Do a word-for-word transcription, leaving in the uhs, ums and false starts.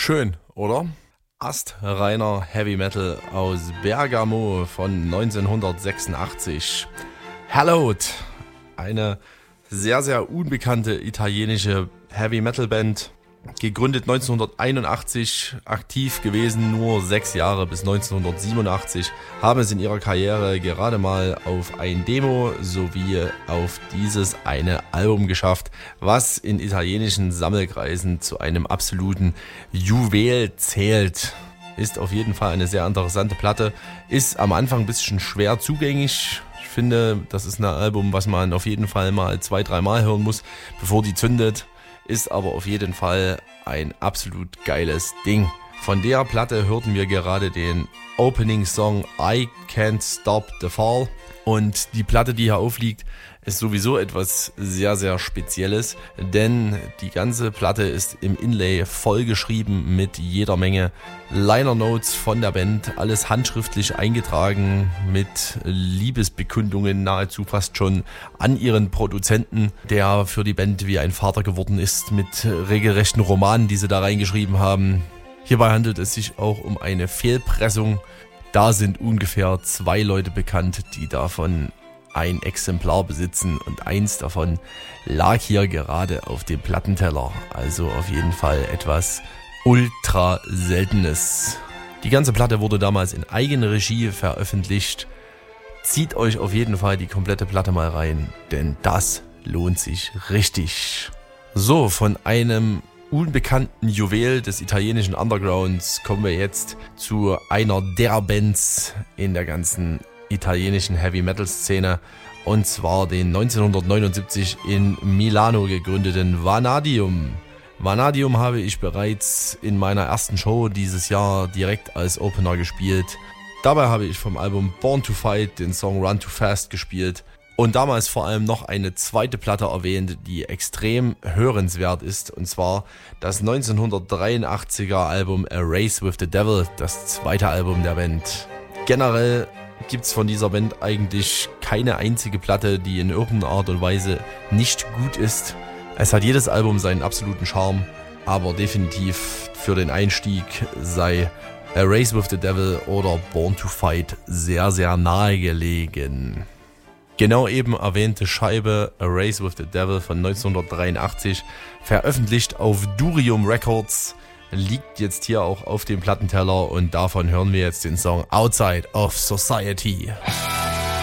Schön, oder? Astreiner Heavy Metal aus Bergamo von neunzehnhundertsechsundachtzig. Hallowed, eine sehr, sehr unbekannte italienische Heavy Metal Band. Gegründet neunzehnhunderteinundachtzig, aktiv gewesen nur sechs Jahre bis neunzehnhundertsiebenundachtzig, haben es in ihrer Karriere gerade mal auf ein Demo sowie auf dieses eine Album geschafft, was in italienischen Sammelkreisen zu einem absoluten Juwel zählt. Ist auf jeden Fall eine sehr interessante Platte, ist am Anfang ein bisschen schwer zugänglich. Ich finde, das ist ein Album, was man auf jeden Fall mal zwei, dreimal hören muss, bevor die zündet. Ist aber auf jeden Fall ein absolut geiles Ding. Von der Platte hörten wir gerade den Opening Song I Can't Stop the Fall. Und die Platte, die hier aufliegt, ist sowieso etwas sehr, sehr Spezielles, denn die ganze Platte ist im Inlay vollgeschrieben mit jeder Menge Liner Notes von der Band, alles handschriftlich eingetragen mit Liebesbekundungen nahezu fast schon an ihren Produzenten, der für die Band wie ein Vater geworden ist, mit regelrechten Romanen, die sie da reingeschrieben haben. Hierbei handelt es sich auch um eine Fehlpressung. Da sind ungefähr zwei Leute bekannt, die davon ein Exemplar besitzen und eins davon lag hier gerade auf dem Plattenteller. Also auf jeden Fall etwas ultra Seltenes. Die ganze Platte wurde damals in Eigenregie veröffentlicht. Zieht euch auf jeden Fall die komplette Platte mal rein, denn das lohnt sich richtig. So, von einem unbekannten Juwel des italienischen Undergrounds kommen wir jetzt zu einer der Bands in der ganzen italienischen Heavy Metal Szene, und zwar den neunzehnhundertneunundsiebzig in Milano gegründeten Vanadium. Vanadium habe ich bereits in meiner ersten Show dieses Jahr direkt als Opener gespielt. Dabei habe ich vom Album Born to Fight den Song Run Too Fast gespielt und damals vor allem noch eine zweite Platte erwähnt, die extrem hörenswert ist, und zwar das neunzehnhundertdreiundachtziger Album A Race with the Devil, das zweite Album der Band. Generell gibt's von dieser Band eigentlich keine einzige Platte, die in irgendeiner Art und Weise nicht gut ist. Es hat jedes Album seinen absoluten Charme, aber definitiv für den Einstieg sei A Race with the Devil oder Born to Fight sehr, sehr nahegelegen. Genau eben erwähnte Scheibe A Race with the Devil von neunzehnhundertdreiundachtzig, veröffentlicht auf Durium Records, liegt jetzt hier auch auf dem Plattenteller und davon hören wir jetzt den Song Outside of Society.